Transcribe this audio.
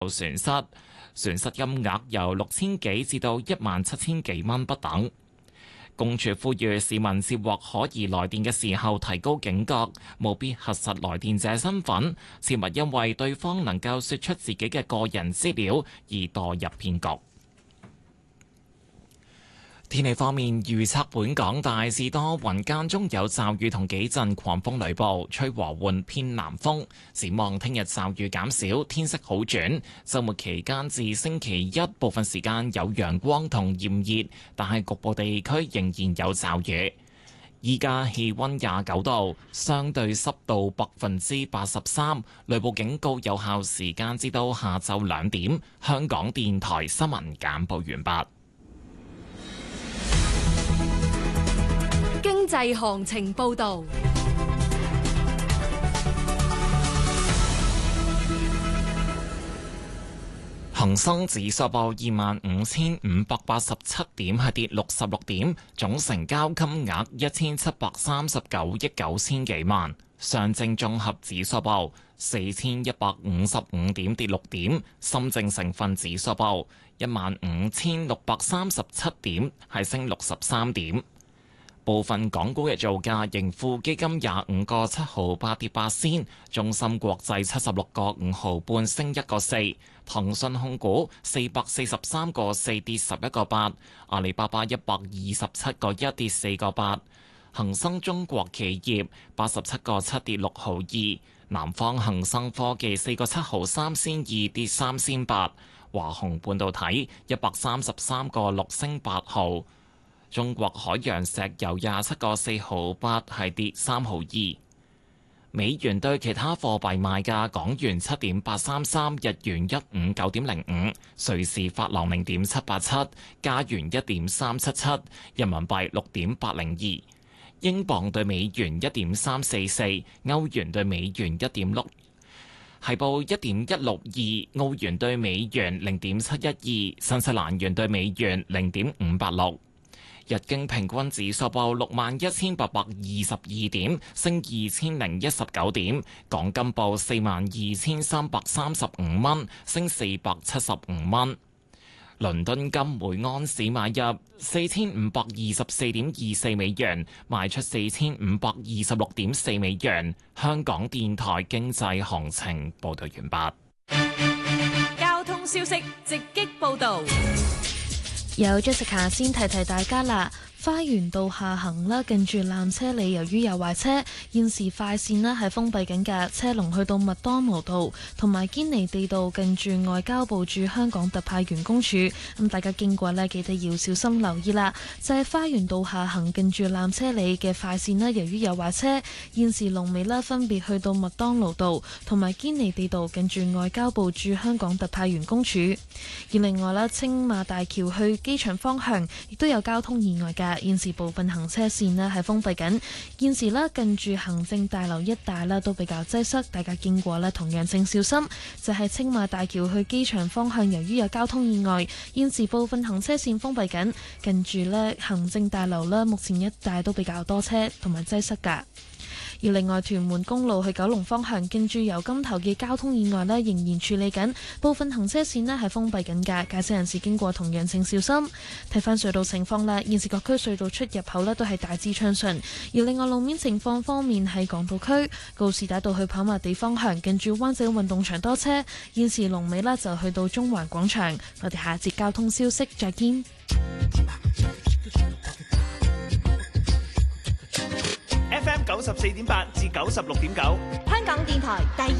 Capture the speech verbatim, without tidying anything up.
損失，損失金額由六千幾至到一萬七千幾蚊不等。公署呼籲市民接獲可疑來電嘅時候提高警覺，務必核實來電者身份，切勿因為對方能夠說出自己嘅個人資料而墮入騙局。天氣方面，預測本港大致多雲，間中有驟雨同幾陣狂風雷暴，吹和緩偏南風。展望聽日驟雨減少，天色好轉。週末期間至星期一部分時間有陽光同炎熱，但係局部地區仍然有驟雨。依家氣溫廿九度，相對濕度百分之八十三，雷暴警告有效時間至到下晝兩點。香港電台新聞簡報完畢。 經濟行情報道， 恒生指數報二萬五千五百八十七點，係跌六十六點，總成交金額一千七百三十九億九千幾萬。上證綜合指數報四千一百五十五點，跌六點。深證成分指數報一萬五千六百三十七點，係升六十三點。部分港股嘅造價，盈富基金廿五個七毫八跌八仙，中芯國際七十六個五毫半升一個四，騰訊控股四百四十三個四跌十一個八，阿里巴巴一百二十七個一跌四個八，恒生中國企業八十七個七跌六毫二，南方恒生科技四個七毫三仙二跌三仙八，華虹半導體一百三十三個六升八毫。中國海洋石油廿七個四毫八係跌三毫二。美元對其他貨幣賣價：港元七點八三三，日元一五九點零五，瑞士法郎零點七八七，加元一點三七七，人民幣六點八零二，英鎊對美元一點三四四，歐元對美元一點六，係報一點一六二，澳元對美元零點七一二，新西蘭元對美元零點五八六。日經平均指數報六萬一千八百二十二點，升二千零一十九點。港金報四萬二千三百三十五蚊，升四百七十五蚊。倫敦金每安士買入四千五百二十四點二四美元，賣出四千五百二十六點四美元。香港電台經濟行情報道完畢。 交通消息直擊報道。 有 Jessica 先提提大家啦。花園道下行啦，近住纜車里，由於有壞車，現時快線啦係封閉緊嘅，車龍去到麥當勞道同埋堅尼地道，近住外交部駐香港特派員公署。咁大家經過呢，記得要小心留意啦。就係花園道下行近住纜車里嘅快線啦，由於有壞車，現時龍尾啦分別去到麥當勞道同埋堅尼地道，近住外交部駐香港特派員公署。而另外啦，青馬大橋去機場方向亦都有交通意外嘅。現時部分行車線呢係封閉緊，現時呢近住行政大樓一帶呢都比較擠塞，大家經過呢同樣請小心。就係青馬大橋去機場方向，由於有交通意外，現時部分行車線封閉緊，近住呢行政大樓呢目前一帶都比較多車同埋擠塞㗎。而另外，屯門公路去九龍方向，近住油金頭嘅交通意外呢仍然處理緊，部分行車線呢係封閉緊㗎，駕駛人士經過同樣請小心。睇返隧道情況啦，現時各區隧道出入口呢都係大致暢順。而另外路面情況方面，喺港島區告士打道去跑馬地方向，近住灣仔運動場多車，現時龍尾呢就去到中環廣場。我哋下節交通消息再見。 F M 九十四點八至九十六點九， 香港電台第